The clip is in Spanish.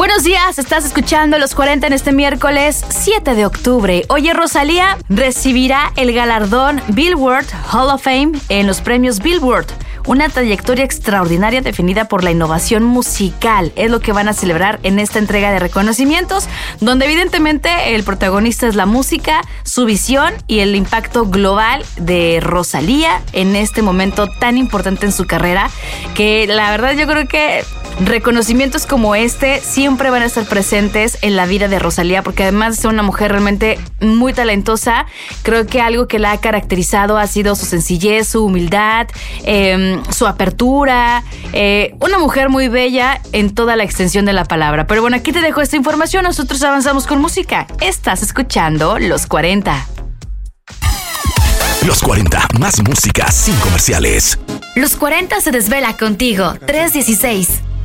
Buenos días, estás escuchando Los 40 en este miércoles 7 de octubre. Oye, Rosalía recibirá el galardón Billboard Hall of Fame en los premios Billboard. Una trayectoria extraordinaria definida por la innovación musical. Es lo que van a celebrar en esta entrega de reconocimientos, donde evidentemente el protagonista es la música, su visión y el impacto global de Rosalía en este momento tan importante en su carrera, que la verdad yo creo que reconocimientos como este siempre van a estar presentes en la vida de Rosalía, porque además de ser una mujer realmente muy talentosa, creo que algo que la ha caracterizado ha sido su sencillez, su humildad, su apertura, una mujer muy bella en toda la extensión de la palabra. Pero bueno, aquí te dejo esta información, nosotros avanzamos con música. Estás escuchando Los 40. Los 40, más música sin comerciales. Los 40 se desvela contigo, 316.